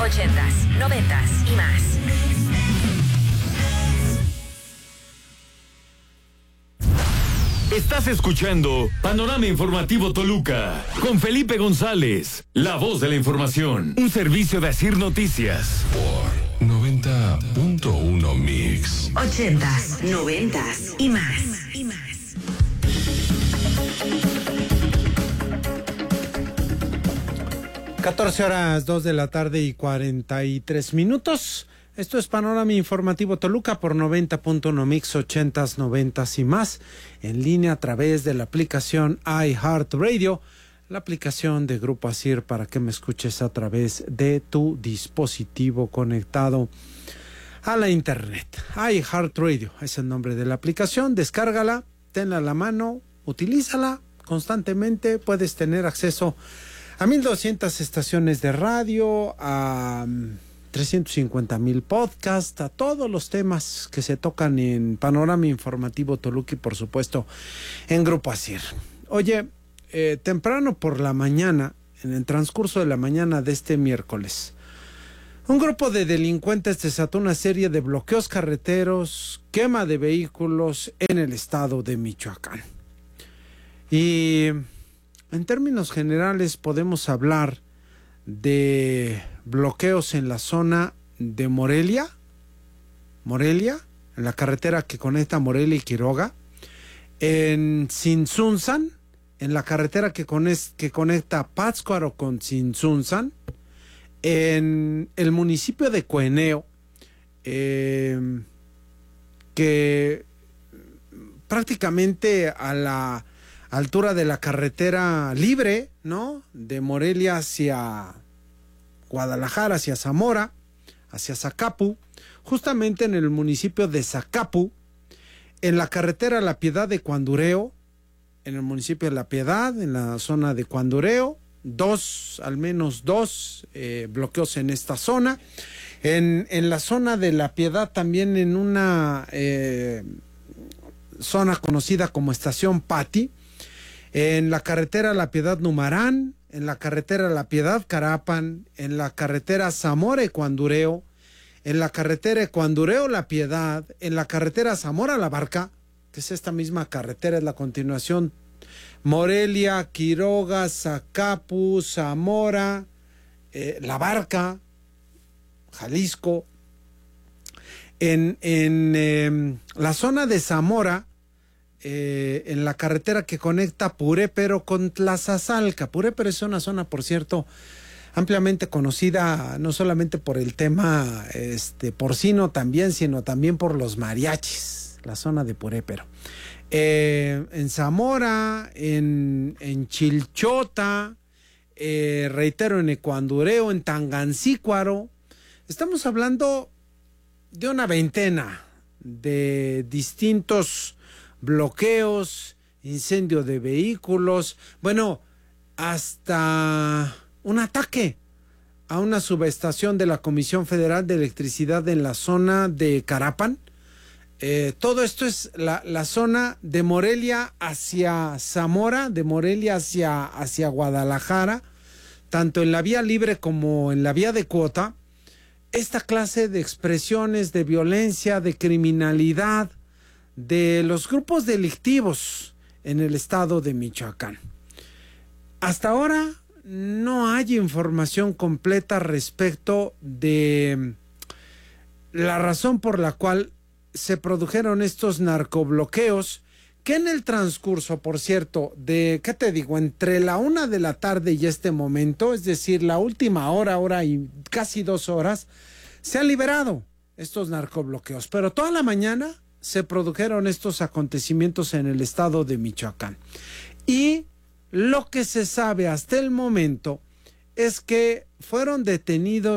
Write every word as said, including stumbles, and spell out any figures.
ochentas, noventas y más. Estás escuchando Panorama Informativo Toluca con Felipe González, la voz de la información. Un servicio de Asir Noticias. Por noventa punto uno Mix. Ochentas, noventas y más. Y más. catorce horas, dos de la tarde y cuarenta y tres minutos. Esto es Panorama Informativo Toluca por noventa punto uno Mix, ochentas, noventas y más, en línea a través de la aplicación iHeartRadio, la aplicación de Grupo Asir para que me escuches a través de tu dispositivo conectado a la internet. iHeartRadio es el nombre de la aplicación, descárgala, tenla a la mano, utilízala constantemente, puedes tener acceso a mil doscientas estaciones de radio, a trescientos cincuenta mil podcasts, a todos los temas que se tocan en Panorama Informativo Toluca y por supuesto en Grupo Asir. Oye, eh, temprano por la mañana, en el transcurso de la mañana de este miércoles, un grupo de delincuentes desató una serie de bloqueos carreteros, quema de vehículos en el estado de Michoacán. Y en términos generales podemos hablar de bloqueos en la zona de Morelia, Morelia, en la carretera que conecta Morelia y Quiroga, en Tzintzuntzan, en la carretera que, cones, que conecta Pátzcuaro con Tzintzuntzan, en el municipio de Cueneo, eh, que prácticamente a la altura de la carretera libre, ¿no? De Morelia hacia Guadalajara, hacia Zamora, hacia Zacapu, justamente en el municipio de Zacapu, en la carretera La Piedad de Cuandureo, en el municipio de La Piedad, en la zona de Cuandureo, dos, al menos dos eh, bloqueos en esta zona. En, en la zona de La Piedad también en una eh, zona conocida como Estación Pati, en la carretera La Piedad Numarán, en la carretera La Piedad Carapan, en la carretera Zamora Ecuandureo, en la carretera Ecuandureo La Piedad, en la carretera Zamora La Barca, que es esta misma carretera, es la continuación Morelia, Quiroga, Zacapu, Zamora, eh, La Barca, Jalisco. En, en eh, la zona de Zamora, Eh, en la carretera que conecta Purépero con Tlazazalca. Purépero es una zona, por cierto, ampliamente conocida no solamente por el tema este, porcino también, sino también por los mariachis, la zona de Purépero. Eh, en Zamora, en, en Chilchota, eh, reitero, en Ecuandureo, en Tangancícuaro. Estamos hablando de una veintena de distintos bloqueos, incendio de vehículos, bueno, hasta un ataque a una subestación de la Comisión Federal de Electricidad en la zona de Carapan. Eh, todo esto es la, la zona de Morelia hacia Zamora, de Morelia hacia, hacia Guadalajara, tanto en la vía libre como en la vía de cuota. Esta clase de expresiones de violencia, de criminalidad, de los grupos delictivos en el estado de Michoacán. Hasta ahora no hay información completa respecto de la razón por la cual se produjeron estos narcobloqueos, que en el transcurso, por cierto, de, ¿qué te digo?, entre la una de la tarde y este momento, es decir, la última hora, hora y casi dos horas, se han liberado estos narcobloqueos, pero toda la mañana se produjeron estos acontecimientos en el estado de Michoacán. Y lo que se sabe hasta el momento es que fueron detenidos